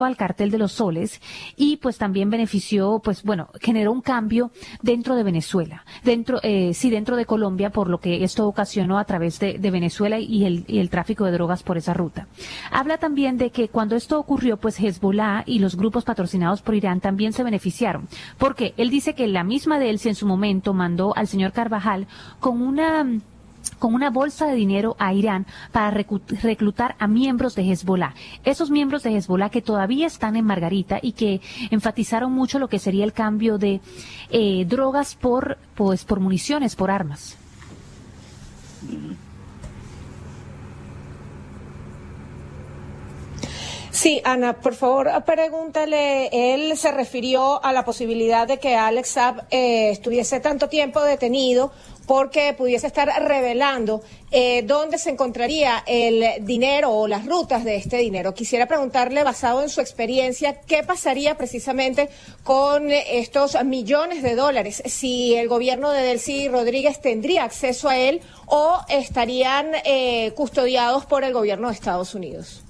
al cartel de los soles y pues también benefició, pues bueno, generó un cambio dentro de Venezuela, dentro de Colombia, por lo que esto ocasionó a través de Venezuela y el tráfico de drogas por esa ruta. Habla también de que cuando esto ocurrió, pues Hezbollah y los grupos patrocinados por Irán también se beneficiaron, porque él dice que la misma Delcy en su momento mandó al señor Carvajal con una bolsa de dinero a Irán para reclutar a miembros de Hezbollah. Esos miembros de Hezbollah que todavía están en Margarita y que enfatizaron mucho lo que sería el cambio de drogas por municiones, por armas. Sí, Ana, por favor, pregúntale, él se refirió a la posibilidad de que Alex Saab estuviese tanto tiempo detenido porque pudiese estar revelando dónde se encontraría el dinero o las rutas de este dinero. Quisiera preguntarle, basado en su experiencia, ¿qué pasaría precisamente con estos millones de dólares? Si el gobierno de Delcy Rodríguez tendría acceso a él o estarían custodiados por el gobierno de Estados Unidos.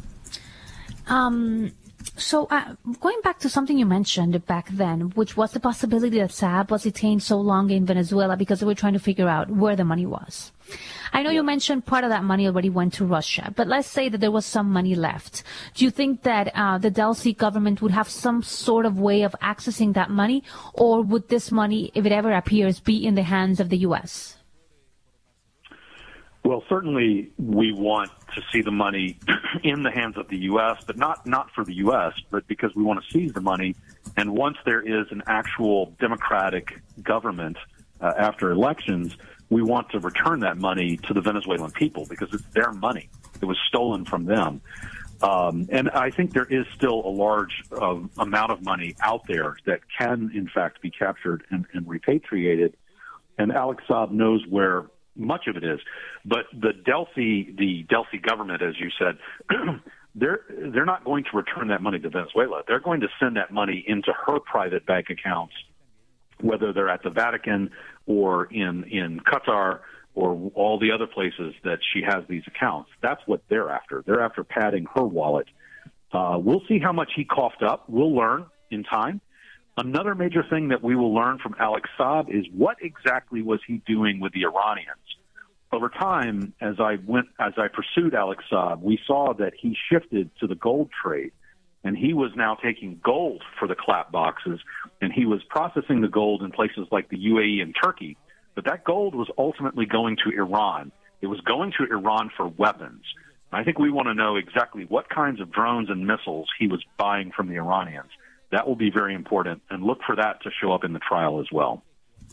So going back to something you mentioned back then, which was the possibility that Saab was detained so long in Venezuela because they were trying to figure out where the money was. I know you mentioned part of that money already went to Russia, but let's say that there was some money left. Do you think that the Delcy government would have some sort of way of accessing that money, or would this money, if it ever appears, be in the hands of the U.S.? Well, certainly we want to see the money in the hands of the U.S., but not for the U.S., but because we want to seize the money. And once there is an actual democratic government after elections, we want to return that money to the Venezuelan people because it's their money. It was stolen from them. And I think there is still a large amount of money out there that can, in fact, be captured and repatriated. And Alex Saab knows where much of it is. But the Delcy government, as you said, they're not going to return that money to Venezuela. They're going to send that money into her private bank accounts, whether they're at the Vatican or in Qatar or all the other places that she has these accounts. That's what they're after. They're after padding her wallet. We'll see how much he coughed up. We'll learn in time. Another major thing that we will learn from Alex Saab is what exactly was he doing with the Iranians. Over time, as I pursued Alex Saab, we saw that he shifted to the gold trade, and he was now taking gold for the clap boxes, and he was processing the gold in places like the UAE and Turkey. But that gold was ultimately going to Iran. It was going to Iran for weapons. I think we want to know exactly what kinds of drones and missiles he was buying from the Iranians. That will be very important, and look for that to show up in the trial as well.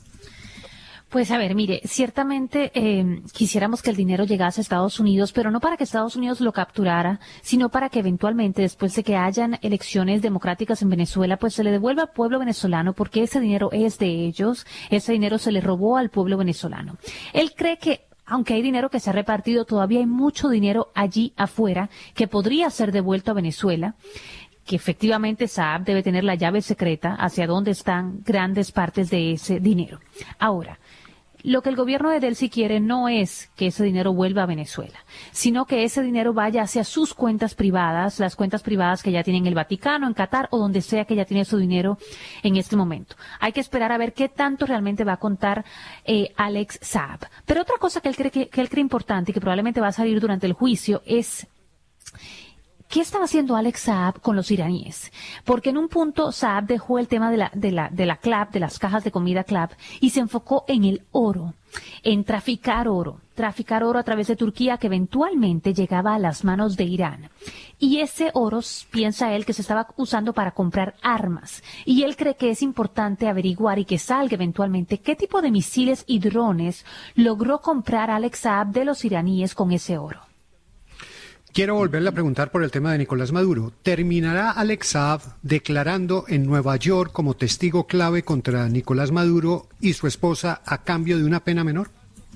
Pues a ver, mire, ciertamente quisiéramos que el dinero llegase a Estados Unidos, pero no para que Estados Unidos lo capturara, sino para que eventualmente, después de que hayan elecciones democráticas en Venezuela, pues se le devuelva al pueblo venezolano, porque ese dinero es de ellos, ese dinero se le robó al pueblo venezolano. Él cree que aunque hay dinero que se ha repartido, todavía hay mucho dinero allí afuera que podría ser devuelto a Venezuela, que efectivamente Saab debe tener la llave secreta hacia dónde están grandes partes de ese dinero. Ahora, lo que el gobierno de Delcy quiere no es que ese dinero vuelva a Venezuela, sino que ese dinero vaya hacia sus cuentas privadas, las cuentas privadas que ya tienen el Vaticano, en Qatar o donde sea que ya tiene su dinero en este momento. Hay que esperar a ver qué tanto realmente va a contar Alex Saab. Pero otra cosa que él cree importante y que probablemente va a salir durante el juicio es ¿qué estaba haciendo Alex Saab con los iraníes? Porque en un punto Saab dejó el tema de la CLAP, de las cajas de comida CLAP, y se enfocó en el oro, en traficar oro a través de Turquía que eventualmente llegaba a las manos de Irán. Y ese oro, piensa él, que se estaba usando para comprar armas. Y él cree que es importante averiguar y que salga eventualmente qué tipo de misiles y drones logró comprar Alex Saab de los iraníes con ese oro. Quiero volverle a preguntar por el tema de Nicolás Maduro. ¿Terminará Alex Saab declarando en Nueva York como testigo clave contra Nicolás Maduro y su esposa a cambio de una pena menor?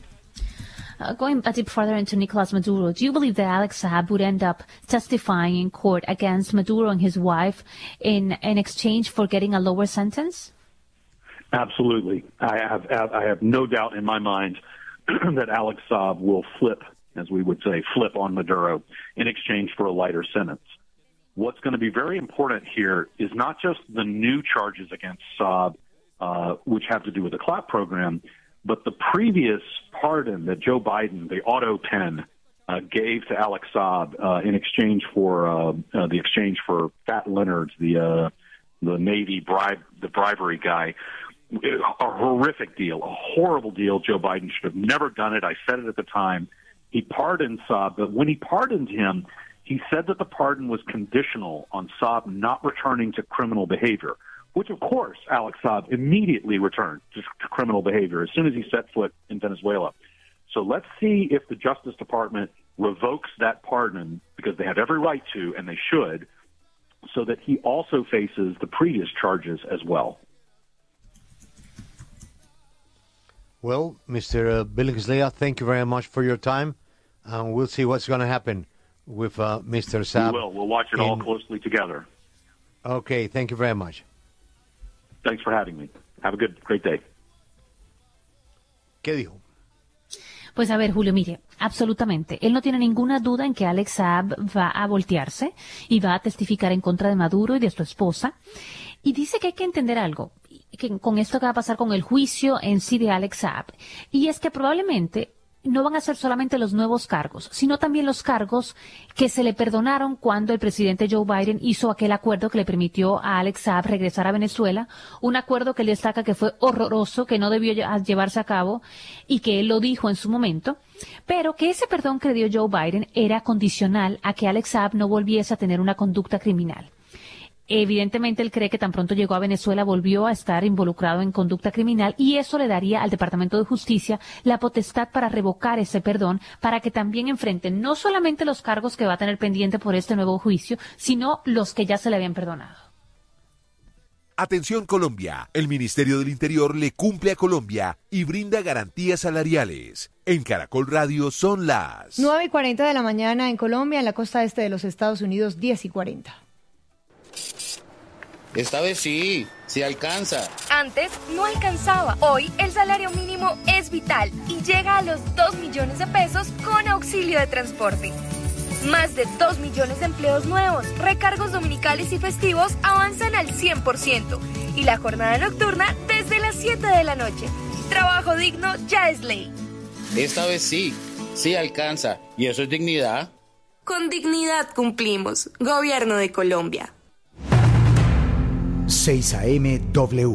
Going a bit further into Nicolás Maduro, do you believe that Alex Saab would end up testifying in court against Maduro and his wife in exchange for getting a lower sentence? Absolutely. I have no doubt in my mind that Alex Saab will flip, as we would say, flip on Maduro in exchange for a lighter sentence. what's going to be very important here is not just the new charges against Saab, which have to do with the CLAP program, but the previous pardon that Joe Biden, the auto pen, gave to Alex Saab in exchange for Fat Leonard, the Navy bribery guy. A horrific deal, a horrible deal. Joe Biden should have never done it. I said it at the time. He pardoned Saab, but when he pardoned him, he said that the pardon was conditional on Saab not returning to criminal behavior, which, of course, Alex Saab immediately returned to criminal behavior as soon as he set foot in Venezuela. So let's see if the Justice Department revokes that pardon, because they have every right to, and they should, so that he also faces the previous charges as well. Well, Mr. Billingslea, thank you very much for your time, and we'll see what's going to happen with Mr. Saab. We will. We'll watch it all closely together. Okay, thank you very much. Thanks for having me. Have a great day. ¿Qué dijo? Pues a ver, Julio, mire, absolutamente. Él no tiene ninguna duda en que Alex Saab va a voltearse y va a testificar en contra de Maduro y de su esposa. Y dice que hay que entender algo, que con esto que va a pasar con el juicio en sí de Alex Saab. Y es que probablemente no van a ser solamente los nuevos cargos, sino también los cargos que se le perdonaron cuando el presidente Joe Biden hizo aquel acuerdo que le permitió a Alex Saab regresar a Venezuela, un acuerdo que él destaca que fue horroroso, que no debió llevarse a cabo y que él lo dijo en su momento, pero que ese perdón que dio Joe Biden era condicional a que Alex Saab no volviese a tener una conducta criminal. Evidentemente, él cree que tan pronto llegó a Venezuela volvió a estar involucrado en conducta criminal y eso le daría al Departamento de Justicia la potestad para revocar ese perdón, para que también enfrenten no solamente los cargos que va a tener pendiente por este nuevo juicio, sino los que ya se le habían perdonado. Atención Colombia, el Ministerio del Interior le cumple a Colombia y brinda garantías salariales. En Caracol Radio son las 9:40 de la mañana en Colombia, en la costa este de los Estados Unidos, 10:40. Esta vez sí alcanza. Antes no alcanzaba. Hoy el salario mínimo es vital y llega a los 2 millones de pesos con auxilio de transporte. Más de 2 millones de empleos nuevos, recargos dominicales y festivos avanzan al 100% y la jornada nocturna desde las 7 de la noche. Trabajo digno ya es ley. Esta vez sí alcanza. ¿Y eso es dignidad? Con dignidad cumplimos. Gobierno de Colombia. 6 AM W.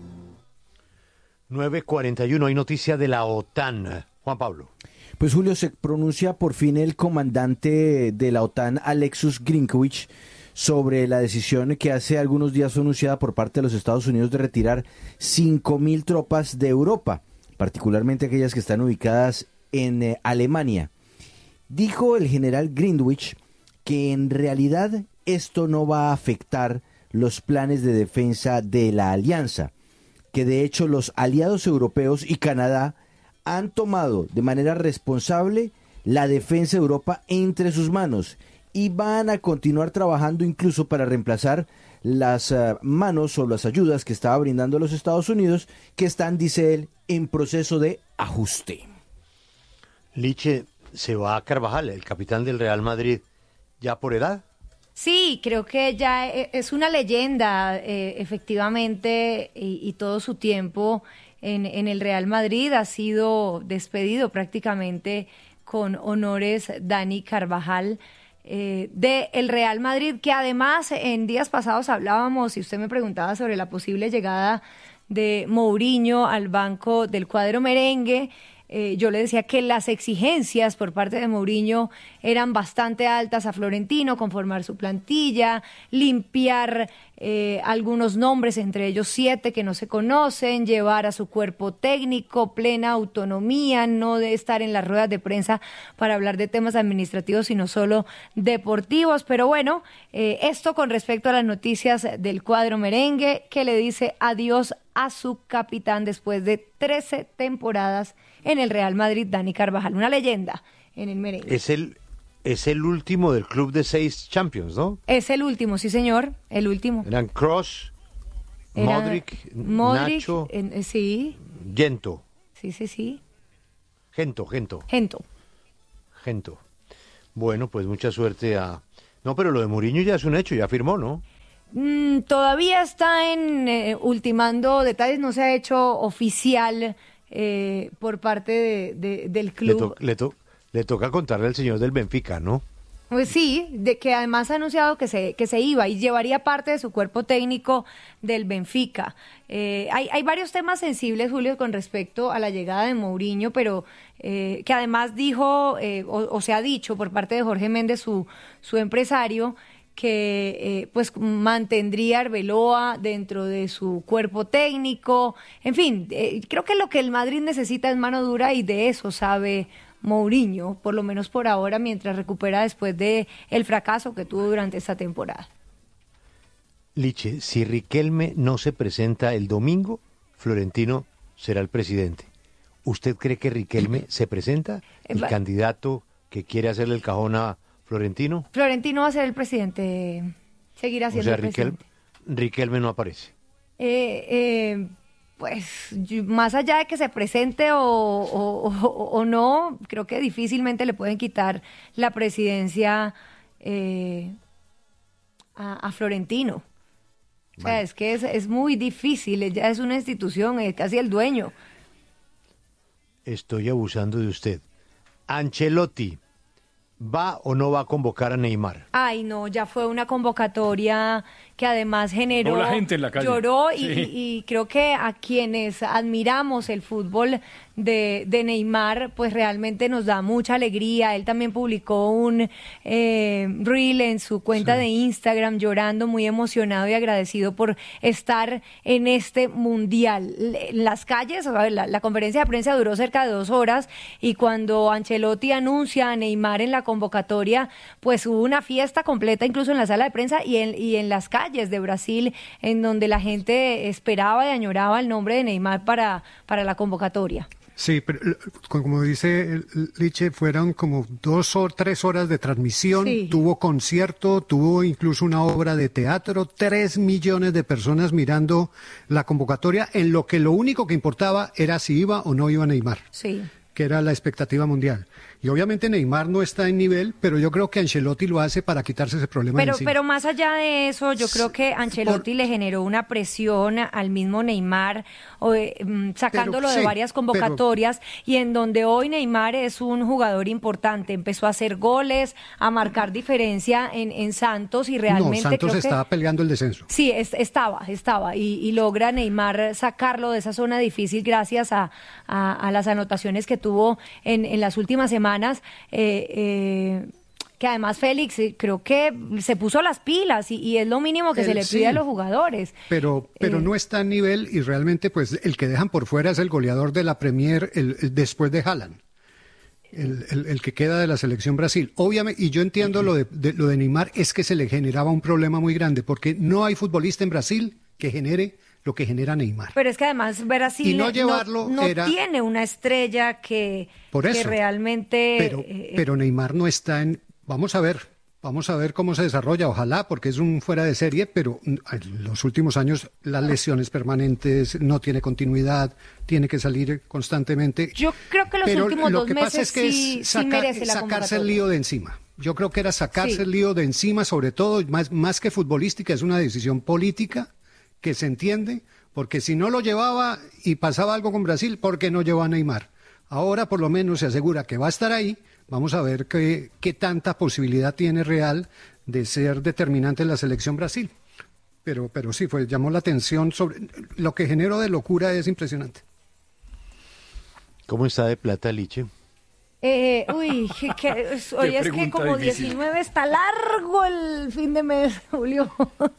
9:41, hay noticia de la OTAN. Juan Pablo. Pues Julio, se pronuncia por fin el comandante de la OTAN, Alexus Grinkowicz, sobre la decisión que hace algunos días fue anunciada por parte de los Estados Unidos de retirar 5.000 tropas de Europa, particularmente aquellas que están ubicadas en Alemania. Dijo el general Grinkowicz que en realidad esto no va a afectar los planes de defensa de la alianza, que de hecho los aliados europeos y Canadá han tomado de manera responsable la defensa de Europa entre sus manos y van a continuar trabajando incluso para reemplazar las manos o las ayudas que estaba brindando los Estados Unidos, que están, dice él, en proceso de ajuste. Liche, se va a Carvajal, el capitán del Real Madrid, ya por edad. Sí, creo que ya es una leyenda, efectivamente, y todo su tiempo en el Real Madrid ha sido despedido prácticamente con honores Dani Carvajal del Real Madrid, que además en días pasados hablábamos, y usted me preguntaba sobre la posible llegada de Mourinho al banco del cuadro merengue. Yo le decía que las exigencias por parte de Mourinho eran bastante altas a Florentino, conformar su plantilla, limpiar algunos nombres, entre ellos 7 que no se conocen, llevar a su cuerpo técnico, plena autonomía, no de estar en las ruedas de prensa para hablar de temas administrativos, sino solo deportivos. Pero bueno, esto con respecto a las noticias del cuadro merengue, que le dice adiós a su capitán después de 13 temporadas en el Real Madrid, Dani Carvajal, una leyenda en el merengue. Es el último del club de 6 Champions, ¿no? Es el último, sí señor, el último. Eran Kroos, Modric, Nacho, sí. Gento. Sí. Gento. Bueno, pues mucha suerte a No, pero lo de Mourinho ya es un hecho, ya firmó, ¿no? Todavía está ultimando detalles, no se ha hecho oficial por parte del club. Le toca contarle al señor del Benfica, ¿no? Pues sí, de que además ha anunciado que se iba y llevaría parte de su cuerpo técnico del Benfica. Hay varios temas sensibles, Julio, con respecto a la llegada de Mourinho, pero que además dijo, o se ha dicho por parte de Jorge Méndez, su empresario, que pues mantendría a Arbeloa dentro de su cuerpo técnico. En fin, creo que lo que el Madrid necesita es mano dura y de eso sabe Mourinho, por lo menos por ahora, mientras recupera después de el fracaso que tuvo durante esta temporada. Liche, si Riquelme no se presenta el domingo, Florentino será el presidente. ¿Usted cree que Riquelme se presenta? ¿El candidato que quiere hacerle el cajón a Florentino? Florentino va a ser el presidente, seguirá siendo el presidente. Riquelme no aparece. Pues más allá de que se presente o no, creo que difícilmente le pueden quitar la presidencia a Florentino. O sea, es que es muy difícil, ya es una institución, es casi el dueño. Estoy abusando de usted. Ancelotti, ¿va o no va a convocar a Neymar? Ay, no, ya fue una convocatoria que además generó, la gente en la calle. Lloró Sí. y creo que a quienes admiramos el fútbol de Neymar, pues realmente nos da mucha alegría. Él también publicó un reel en su cuenta de Instagram llorando, muy emocionado y agradecido por estar en este mundial. Las calles, a ver, la conferencia de prensa duró cerca de 2 horas y cuando Ancelotti anuncia a Neymar en la convocatoria, pues hubo una fiesta completa incluso en la sala de prensa y en las calles de Brasil, en donde la gente esperaba y añoraba el nombre de Neymar para la convocatoria. Sí, pero como dice Liche, fueron como 2 o 3 horas de transmisión, tuvo concierto, tuvo incluso una obra de teatro, 3 millones de personas mirando la convocatoria, en lo que lo único que importaba era si iba o no iba Neymar. Sí. Que era la expectativa mundial. Y obviamente Neymar no está en nivel, pero yo creo que Ancelotti lo hace para quitarse ese problema de encima. Pero más allá de eso, yo creo que Ancelotti le generó una presión al mismo Neymar, sacándolo de varias convocatorias, y en donde hoy Neymar es un jugador importante. Empezó a hacer goles, a marcar diferencia en Santos y realmente No, Santos creo estaba peleando el descenso. Sí, estaba, y logra Neymar sacarlo de esa zona difícil gracias a las anotaciones que tuvo en las últimas semanas, que además Félix creo que se puso las pilas y es lo mínimo que se le pide a los jugadores. Pero no está en nivel y realmente pues el que dejan por fuera es el goleador de la Premier después de Haaland. El que queda de la selección Brasil. Obviamente, y yo entiendo lo de Neymar, es que se le generaba un problema muy grande porque no hay futbolista en Brasil que genere lo que genera Neymar. Pero es que además Brasil y no llevarlo no tiene una estrella que realmente... Pero Neymar no está en... Vamos a ver cómo se desarrolla, ojalá, porque es un fuera de serie, pero en los últimos años las lesiones permanentes, no tiene continuidad, tiene que salir constantemente. Yo creo que los últimos 2 meses es que sí merece la sacarse el lío de encima. Yo creo que era sacarse el lío de encima, sobre todo, más que futbolística, es una decisión política que se entiende, porque si no lo llevaba y pasaba algo con Brasil, ¿por qué no llevó a Neymar? Ahora por lo menos se asegura que va a estar ahí. Vamos a ver qué tanta posibilidad tiene real de ser determinante en la selección Brasil. Pero sí, llamó la atención sobre lo que generó de locura, es impresionante. ¿Cómo está de plata, Liche? Hoy es que como difícil. 19 está largo el fin de mes, Julio.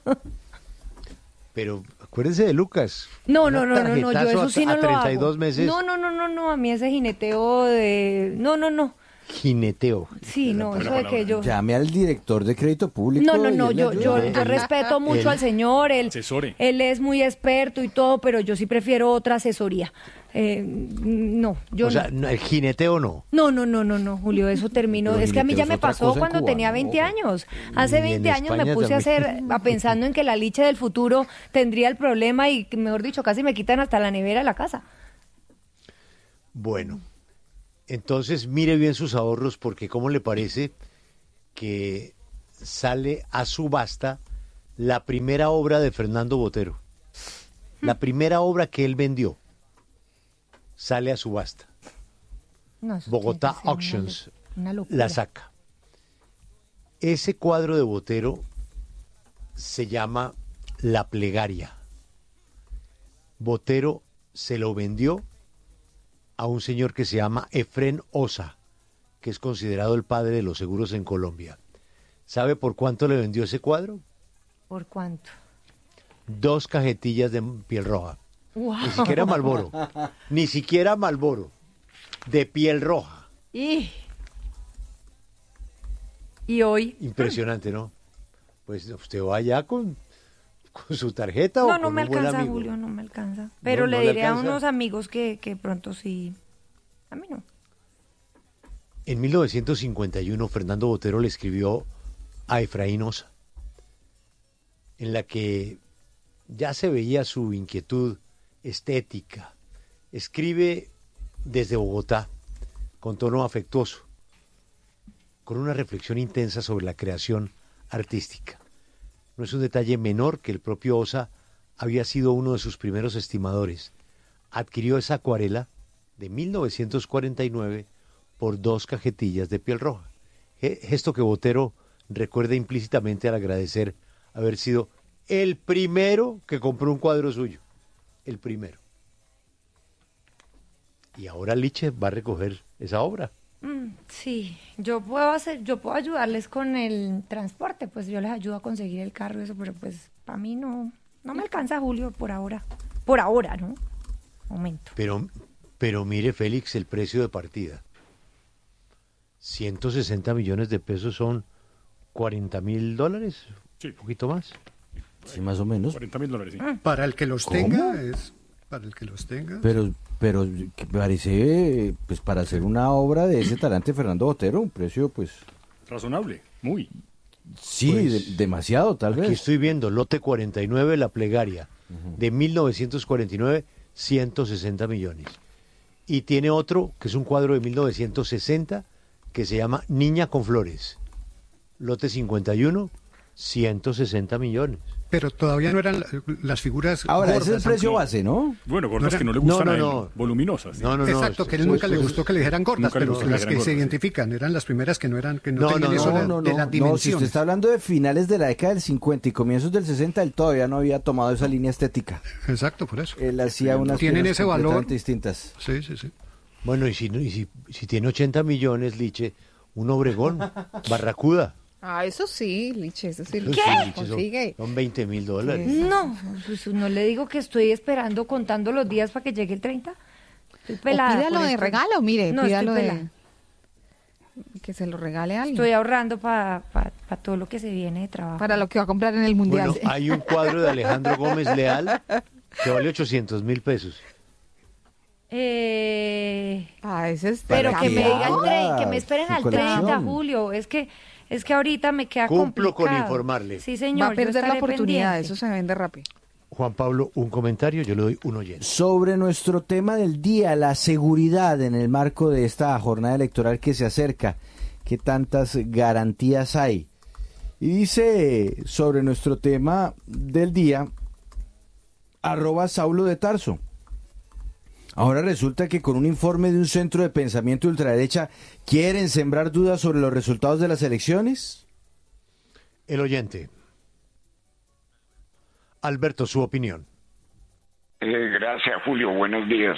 Pero acuérdense de Lucas. No, yo eso sí no lo hago. 32 meses. No, a mí ese jineteo de... No. Jineteo. Sí, no, eso de que yo... Llame al director de crédito público. No, yo respeto mucho al señor, él es muy experto y todo, pero yo sí prefiero otra asesoría. No, yo o sea, el jineteo no. No, Julio, eso terminó. Es que a mí ya me pasó cuando tenía 20 años. Hace 20 años me puse pensando en que la Liche del futuro tendría el problema y, mejor dicho, casi me quitan hasta la nevera de la casa. Bueno, entonces mire bien sus ahorros porque ¿cómo le parece que sale a subasta la primera obra de Fernando Botero. La primera obra que él vendió sale a subasta. No, eso Bogotá tiene que ser Auctions una locura. la saca. Ese cuadro de Botero se llama La Plegaria. Botero se lo vendió a un señor que se llama Efrén Osa, que es considerado el padre de los seguros en Colombia. ¿Sabe por cuánto le vendió ese cuadro? ¿Por cuánto? 2 cajetillas de piel roja. Wow. Ni siquiera Marlboro. Ni siquiera Marlboro. De piel roja. Y hoy... Impresionante, ¿no? Pues usted va allá con su tarjeta o No, con no me un buen alcanza, amigo. Julio, no me alcanza. Pero No, le no le diré a alcanza. unos amigos que pronto sí. A mí no. En 1951, Fernando Botero le escribió a Efraín Osa, en la que ya se veía su inquietud estética. Escribe desde Bogotá, con tono afectuoso, con una reflexión intensa sobre la creación artística. No es un detalle menor que el propio Osa había sido uno de sus primeros estimadores. Adquirió esa acuarela de 1949 por 2 cajetillas de piel roja. Gesto que Botero recuerda implícitamente al agradecer haber sido el primero que compró un cuadro suyo. El primero. Y ahora Liche va a recoger esa obra. Sí, yo puedo ayudarles con el transporte, pues yo les ayudo a conseguir el carro, eso, pero pues para mí no me alcanza, Julio, por ahora. Por ahora, ¿no? Momento. Pero mire, Félix, el precio de partida. 160 millones de pesos son $40.000, Sí. un poquito más. Sí, más o menos. $40.000, sí. Para el que los ¿Cómo? tenga, es para el que los tenga. Pero que parece, pues para hacer una obra de ese talante Fernando Botero, un precio, pues, Razonable, muy. sí, Pues, demasiado, tal Aquí vez. estoy viendo, lote 49, La Plegaria, de 1949, 160 millones. Y tiene otro, que es un cuadro de 1960, que se llama Niña con Flores. Lote 51, 160 millones. Pero todavía no eran las figuras Ahora, ese es el gordas. precio no. base, ¿no? Bueno, gordas No, que no le gustan no, a él, no. voluminosas. sí. No, no, no. Exacto, que a él eso- nunca le eso- gustó que le dijeran gordas, Nunca le pero gustó que le las que dijeran se gordas, identifican eran las primeras que no No, tenían no, eso No, de las si dimensiones. usted está hablando de finales de la década del 50 y comienzos del 60, él todavía no había tomado esa línea estética. Exacto, por eso. Él hacía unas Tienen cosas ese valor. completamente distintas. Sí, sí, sí. Bueno, y si tiene 80 millones, Liche, un Obregón, Barracuda. Ah, eso sí, Liche, eso sí. Eso ¿Qué? sí, Liche, Consigue. son $20.000. No, pues no le digo que estoy esperando, contando los días para que llegue el 30. Estoy pelada. O pídalo por de esto. regalo, mire, No, pídalo estoy de... pelada. Que se lo regale a alguien. Estoy ahorrando para todo lo que se viene de trabajo. Para lo que va a comprar en el Mundial. Bueno, hay un cuadro de Alejandro Gómez Leal que vale 800.000 pesos. Ese es Pero ¿Para que qué? me digan Ah, que me esperen su al colección. 30, Julio. Es que ahorita me queda Cumplo con complicado. informarle. Sí, señor. Va a perder yo la estaré oportunidad, pendiente. eso se vende rápido. Juan Pablo, un comentario, yo le doy un oyente. Sobre nuestro tema del día, la seguridad en el marco de esta jornada electoral que se acerca, ¿qué tantas garantías hay? Y dice sobre nuestro tema del día, @Saulo de Tarso. Ahora resulta que con un informe de un centro de pensamiento ultraderecha quieren sembrar dudas sobre los resultados de las elecciones. El oyente. Alberto, su opinión. Gracias, Julio. Buenos días.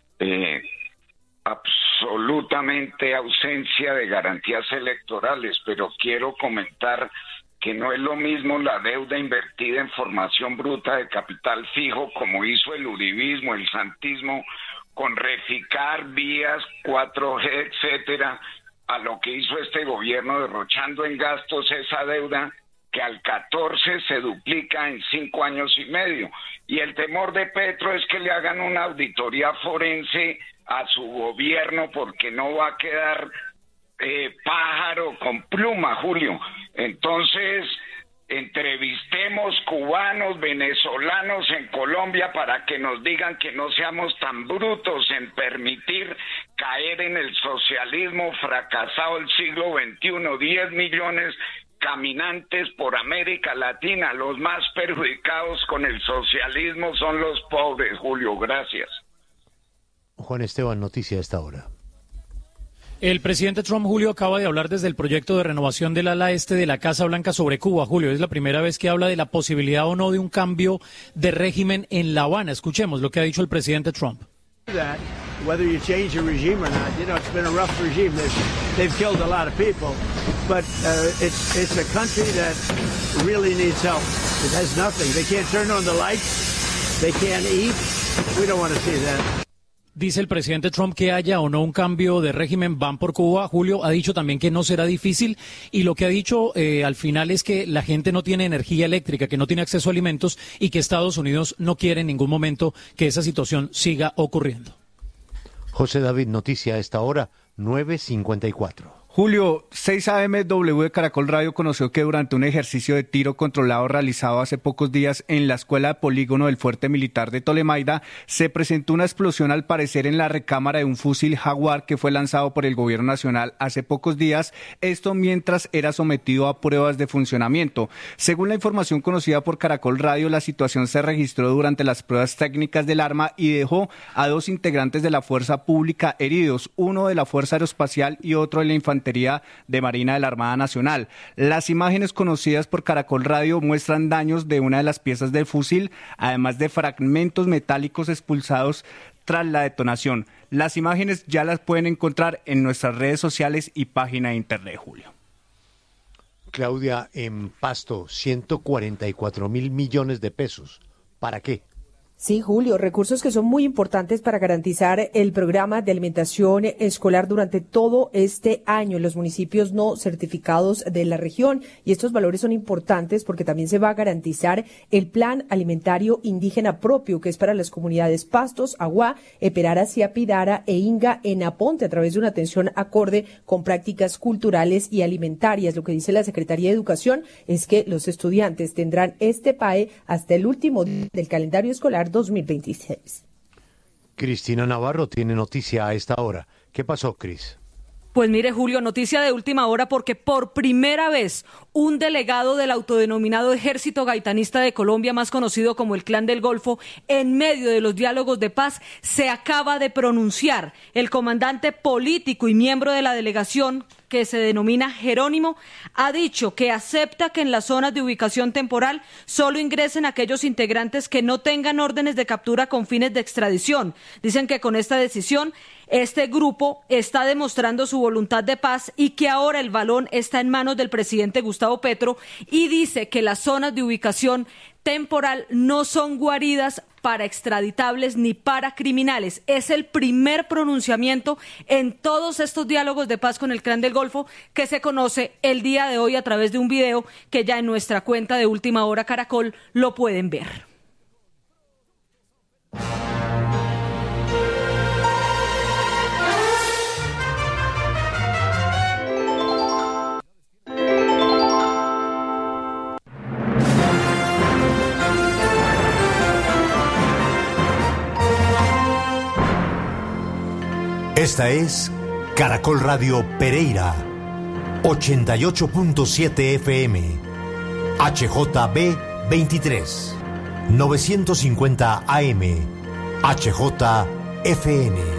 Absolutamente ausencia de garantías electorales, pero quiero comentar que no es lo mismo la deuda invertida en formación bruta de capital fijo, como hizo el uribismo, el santismo, con Reficar, vías, 4G, etcétera, a lo que hizo este gobierno derrochando en gastos esa deuda que al 14 se duplica en 5 años y medio. Y el temor de Petro es que le hagan una auditoría forense a su gobierno porque no va a quedar pájaro con pluma, Julio. Entonces, entrevistemos cubanos, venezolanos en Colombia para que nos digan que no seamos tan brutos en permitir caer en el socialismo fracasado del siglo XXI. 10 millones caminantes por América Latina. Los más perjudicados con el socialismo son los pobres, Julio. Gracias. Juan Esteban, noticia a esta hora. El presidente Trump, Julio, acaba de hablar desde el proyecto de renovación del ala este de la Casa Blanca sobre Cuba. Julio, es la primera vez que habla de la posibilidad o no de un cambio de régimen en La Habana. Escuchemos lo que ha dicho el presidente Trump. Whether you change the regime or not, it's been a rough regime. They've killed a lot of people, but it's a country that really needs help. It has nothing. They can't turn on the lights. They can't eat. We don't want to see that. Dice el presidente Trump que haya o no un cambio de régimen, van por Cuba. Julio ha dicho también que no será difícil y lo que ha dicho al final es que la gente no tiene energía eléctrica, que no tiene acceso a alimentos y que Estados Unidos no quiere en ningún momento que esa situación siga ocurriendo. José David, noticia a esta hora, 9:54. Julio, 6 AMW de Caracol Radio conoció que durante un ejercicio de tiro controlado realizado hace pocos días en la escuela de polígono del fuerte militar de Tolemaida, se presentó una explosión al parecer en la recámara de un fusil Jaguar que fue lanzado por el gobierno nacional hace pocos días, esto mientras era sometido a pruebas de funcionamiento. Según la información conocida por Caracol Radio, la situación se registró durante las pruebas técnicas del arma y dejó a 2 integrantes de la fuerza pública heridos, uno de la Fuerza Aeroespacial y otro de la Infantería de Marina de la Armada Nacional. Las imágenes conocidas por Caracol Radio muestran daños de una de las piezas del fusil, además de fragmentos metálicos expulsados tras la detonación. Las imágenes ya las pueden encontrar en nuestras redes sociales y página de internet, Julio. Claudia, en Pasto, 144.000 millones de pesos. ¿Para qué? Sí, Julio, recursos que son muy importantes para garantizar el programa de alimentación escolar durante todo este año en los municipios no certificados de la región. Y estos valores son importantes porque también se va a garantizar el plan alimentario indígena propio, que es para las comunidades Pastos, Aguá, Eperara, Siapidara e Inga en Aponte, a través de una atención acorde con prácticas culturales y alimentarias. Lo que dice la Secretaría de Educación es que los estudiantes tendrán este PAE hasta el último día del calendario escolar 2026. Cristina Navarro tiene noticia a esta hora. ¿Qué pasó, Cris? Pues mire, Julio, noticia de última hora porque por primera vez un delegado del autodenominado Ejército Gaitanista de Colombia, más conocido como el Clan del Golfo, en medio de los diálogos de paz, se acaba de pronunciar. El comandante político y miembro de la delegación, que se denomina Jerónimo, ha dicho que acepta que en las zonas de ubicación temporal solo ingresen aquellos integrantes que no tengan órdenes de captura con fines de extradición. Dicen que con esta decisión este grupo está demostrando su voluntad de paz y que ahora el balón está en manos del presidente Gustavo Petro, y dice que las zonas de ubicación temporal no son guaridas para extraditables ni para criminales. Es el primer pronunciamiento en todos estos diálogos de paz con el Clan del Golfo que se conoce el día de hoy a través de un video que ya en nuestra cuenta de Última Hora Caracol lo pueden ver. Esta es Caracol Radio Pereira, 88.7 FM, HJB 23, 950 AM, HJFN.